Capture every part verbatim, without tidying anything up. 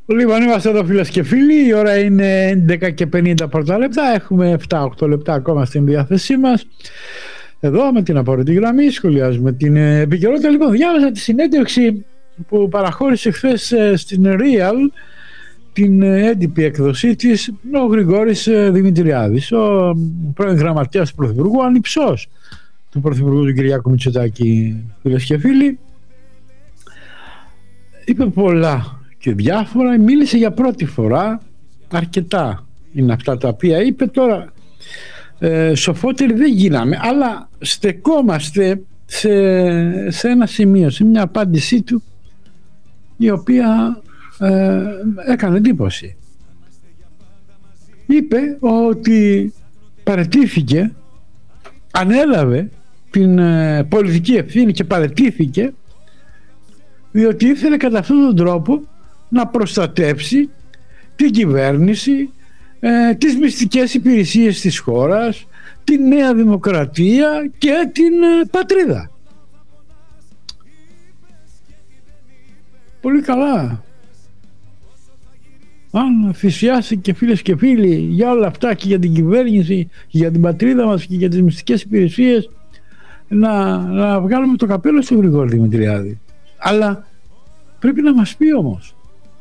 Λοιπόν, είμαστε εδώ φίλες και φίλοι, η ώρα είναι έντεκα και πενήντα πρώτα λεπτά, έχουμε επτά οκτώ λεπτά ακόμα στην διάθεσή μας. Εδώ με την απορριτή γραμμή σχολιάζουμε την επικαιρότητα. Λοιπόν, διάβασα τη συνέντευξη που παραχώρησε χθες στην Real, την έντυπη έκδοσή της, ο Γρηγόρης Δημητριάδης, ο πρώην γραμματέας του Πρωθυπουργού, ανιψός του Πρωθυπουργού του Κυριάκου Μητσοτάκη, φίλες και φίλοι. Είπε πολλά και διάφορα, μίλησε για πρώτη φορά, αρκετά είναι αυτά τα οποία είπε. Τώρα ε, σοφότεροι δεν γίναμε, αλλά στεκόμαστε σε, σε ένα σημείο, σε μια απάντησή του η οποία ε, έκανε εντύπωση. Είπε ότι παραιτήθηκε, ανέλαβε την ε, πολιτική ευθύνη και παραιτήθηκε διότι ήθελε κατά αυτόν τον τρόπο να προστατεύσει την κυβέρνηση, ε, τις μυστικές υπηρεσίες της χώρας, τη Νέα Δημοκρατία και την ε, πατρίδα. Πολύ καλά. Αν θυσιάστηκε, φίλες και φίλοι, για όλα αυτά και για την κυβέρνηση και για την πατρίδα μας και για τις μυστικές υπηρεσίες, να, να βγάλουμε το καπέλο στο Γρηγόρη Δημητριάδη. Αλλά πρέπει να μας πει όμως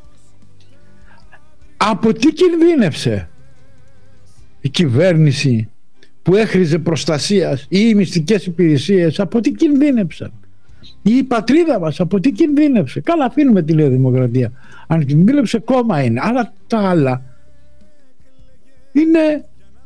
από τι κινδύνευσε η κυβέρνηση που έχριζε προστασίας ή οι μυστικές υπηρεσίες, από τι κινδύνεψαν, ή η πατρίδα μας από τι κινδύνευσε. Καλά, αφήνουμε τη Νέα Δημοκρατία, αν κινδύνεψε κόμμα είναι, αλλά τα άλλα είναι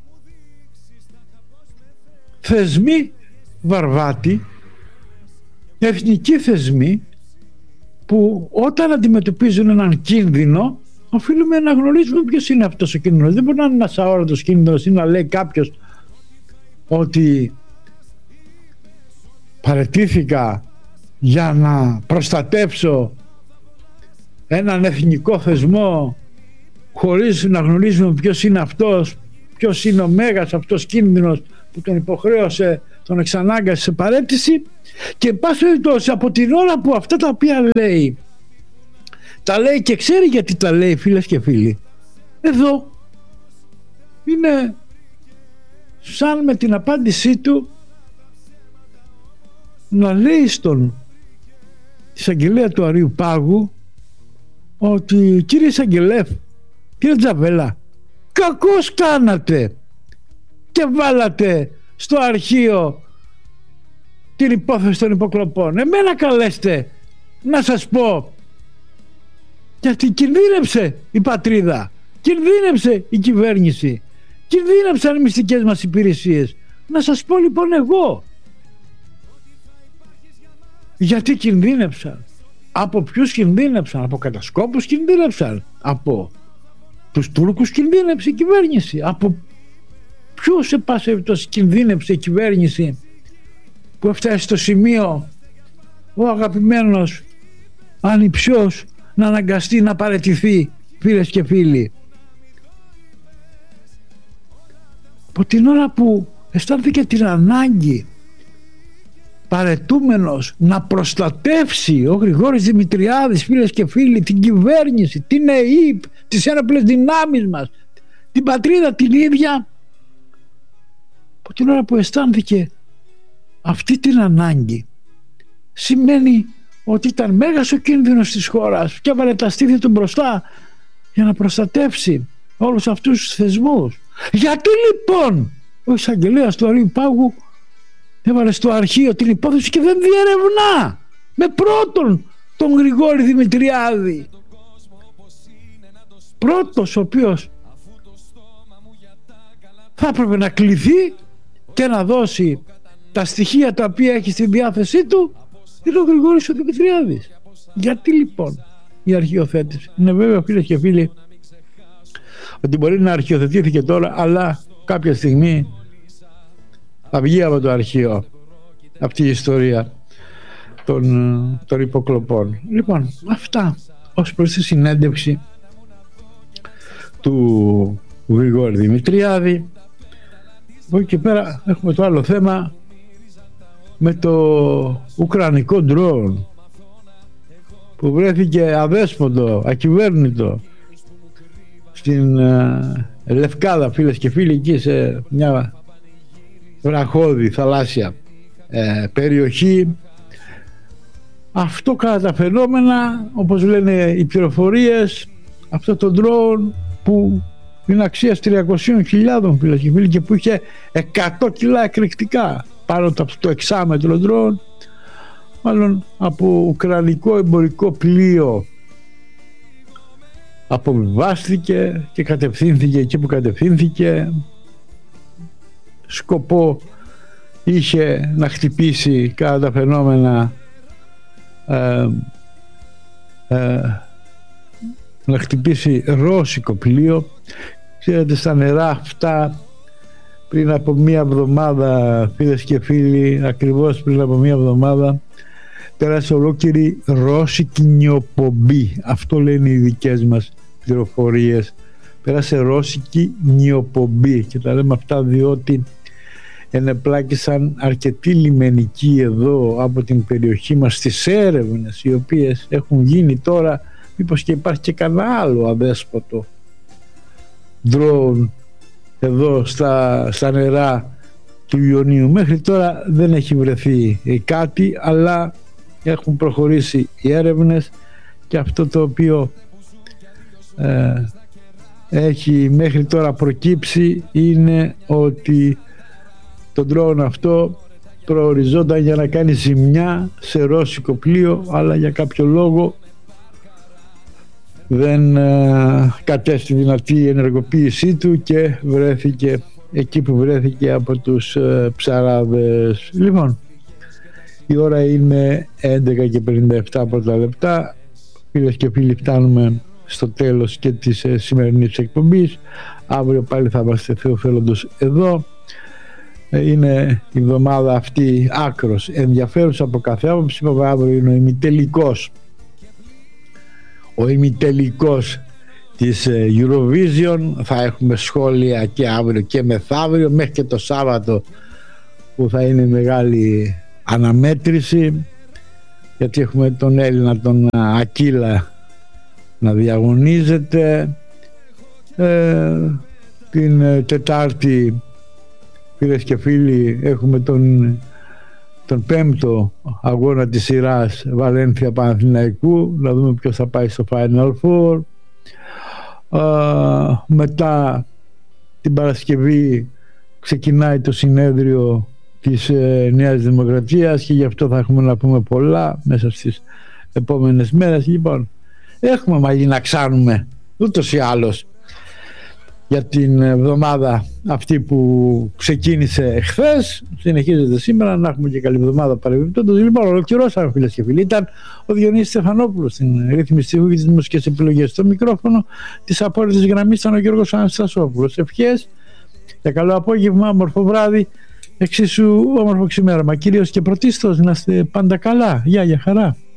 θεσμοί βαρβάτη, εθνικοί θεσμοί που όταν αντιμετωπίζουν έναν κίνδυνο οφείλουμε να γνωρίζουμε ποιος είναι αυτός ο κίνδυνος. Δεν μπορεί να είναι ένας αόρατος κίνδυνος ή να λέει κάποιος ότι παραιτήθηκα για να προστατεύσω έναν εθνικό θεσμό χωρίς να γνωρίζουμε ποιος είναι αυτός, ποιος είναι ο μέγας αυτός κίνδυνος που τον υποχρέωσε, τον εξανάγκασε σε παραίτηση. Και εν πάση περιπτώσει, από την ώρα που αυτά τα οποία λέει τα λέει και ξέρει γιατί τα λέει, φίλες και φίλοι, εδώ είναι σαν με την απάντησή του να λέει στον εισαγγελέα του Αρείου Πάγου ότι κύριε εισαγγελέα, κύριε Τζαβέλα, κακώς κάνατε και βάλατε στο αρχείο την υπόθεση των υποκλοπών. Εμένα καλέστε να σας πω, γιατί κινδύνεψε η πατρίδα, κινδύνεψε η κυβέρνηση, κινδύνεψαν οι μυστικές μας υπηρεσίες. Να σας πω λοιπόν εγώ γιατί κινδύνεψαν, από ποιους κινδύνεψαν, από κατασκόπους κινδύνεψαν, από τους Τούρκους κινδύνεψε η κυβέρνηση, από ποιους σε πάση περιπτώσει κινδύνεψε η κυβέρνηση που έφτασε στο σημείο ο αγαπημένος ανιψιός να αναγκαστεί να παραιτηθεί, φίλες και φίλοι. Από την ώρα που αισθάνθηκε την ανάγκη παραιτούμενος να προστατεύσει ο Γρηγόρης Δημητριάδης, φίλες και φίλοι, την κυβέρνηση, την ΕΥΠ, τις ένοπλες δυνάμεις μας, την πατρίδα την ίδια, από την ώρα που αισθάνθηκε αυτή την ανάγκη, σημαίνει ότι ήταν μέγας ο κίνδυνος της χώρας και έβαλε τα στήθη του μπροστά για να προστατεύσει όλους αυτούς τους θεσμούς. Γιατί λοιπόν ο εισαγγελέας του Αρείου Πάγου έβαλε στο αρχείο την υπόθεση και δεν διερευνά με πρώτον τον Γρηγόρη Δημητριάδη, πρώτος ο οποίος θα έπρεπε να κληθεί και να δώσει τα στοιχεία τα οποία έχει στη διάθεσή του, είναι ο Γρηγόρης ο Δημητριάδης. Γιατί λοιπόν η αρχιοθέτηση? Είναι βέβαια, φίλες και φίλοι, ότι μπορεί να αρχιοθετήθηκε τώρα, αλλά κάποια στιγμή θα βγει από το αρχείο αυτή η ιστορία των, των υποκλοπών. Λοιπόν, αυτά ως προς τη συνέντευξη του Γρηγόρη Δημητριάδη. Από εκεί και πέρα έχουμε το άλλο θέμα με το ουκρανικό ντρόουν που βρέθηκε αδέσποτο, ακυβέρνητο στην ε, Λευκάδα, φίλες και φίλοι, εκεί σε μια βραχώδη θαλάσσια ε, περιοχή. Αυτό κατά τα φαινόμενα, όπως λένε οι πληροφορίες, αυτό το drone που είναι αξίας τριακόσιες χιλιάδες, φίλες και φίλοι, και που είχε εκατό κιλά εκρηκτικά πάνω από το εξάμετρο drone, μάλλον από ουκρανικό εμπορικό πλοίο αποβιβάστηκε και κατευθύνθηκε εκεί που κατευθύνθηκε. Σκοπό είχε να χτυπήσει κατά τα φαινόμενα ε, ε, να χτυπήσει ρώσικο πλοίο. Ξέρετε, στα νερά αυτά πριν από μία εβδομάδα, φίλες και φίλοι, ακριβώς πριν από μία εβδομάδα πέρασε ολόκληρη ρώσικη νιοπομπή. Αυτό λένε οι δικές μας πληροφορίες. Πέρασε ρώσικη νιοπομπή, και τα λέμε αυτά διότι ενεπλάκησαν αρκετοί λιμενικοί εδώ από την περιοχή μας στις έρευνες οι οποίες έχουν γίνει τώρα, μήπως και υπάρχει και κανένα άλλο αδέσποτο drone εδώ στα, στα νερά του Ιωνίου. Μέχρι τώρα δεν έχει βρεθεί κάτι, αλλά έχουν προχωρήσει οι έρευνες, και αυτό το οποίο ε, έχει μέχρι τώρα προκύψει είναι ότι το drone αυτό προοριζόταν για να κάνει ζημιά σε ρώσικο πλοίο, αλλά για κάποιο λόγο δεν ε, κατέστη δυνατή η ενεργοποίησή του και βρέθηκε εκεί που βρέθηκε από τους ε, ψαράδες. Λοιπόν, η ώρα είναι έντεκα και πενήντα επτά πρώτα λεπτά. Φίλες και φίλοι, φτάνουμε στο τέλος και της ε, σημερινής εκπομπής. Αύριο πάλι θα είμαστε θεοφέλοντος εδώ. Είναι η εβδομάδα αυτή άκρος ενδιαφέρουσα από κάθε άποψη. Αύριο είναι ο ημιτελικός ο ημιτελικός της Eurovision. Θα έχουμε σχόλια και αύριο και μεθαύριο, μέχρι και το Σάββατο που θα είναι μεγάλη αναμέτρηση, γιατί έχουμε τον Έλληνα τον Ακύλα να διαγωνίζεται. ε, την Τετάρτη, φίλες και φίλοι, έχουμε τον, τον πέμπτο αγώνα της σειράς Βαλένθια Παναθηναϊκού, να δούμε ποιος θα πάει στο Final Four. Uh, μετά την Παρασκευή ξεκινάει το συνέδριο της ε, Νέας Δημοκρατίας, και γι' αυτό θα έχουμε να πούμε πολλά μέσα στις επόμενες μέρες. Λοιπόν, έχουμε μαλλί να ξάνουμε ούτως ή άλλως για την εβδομάδα αυτή που ξεκίνησε χθες, συνεχίζεται σήμερα. Να έχουμε και καλή εβδομάδα παρεμπιπτόντως. Λοιπόν, ολοκληρώσαμε, φίλες και φίλοι. Ήταν ο Διονύσης Στεφανόπουλος στην ρύθμιση του και τις μουσικές επιλογές. Στο μικρόφωνο της απόρριτης γραμμής ήταν ο Γιώργος Αναστασόπουλος. Ευχές για καλό απόγευμα, όμορφο βράδυ, εξίσου όμορφο ξημέρωμα. Κυρίως και πρωτίστως να είστε πάντα καλά. Γεια, για χαρά.